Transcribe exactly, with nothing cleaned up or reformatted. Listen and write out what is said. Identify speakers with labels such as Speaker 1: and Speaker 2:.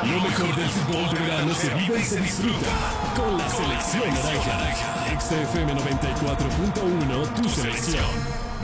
Speaker 1: Lo mejor del fútbol de verano se vive y se disfruta con la selección naranja. X F M noventa y cuatro punto uno, tu selección.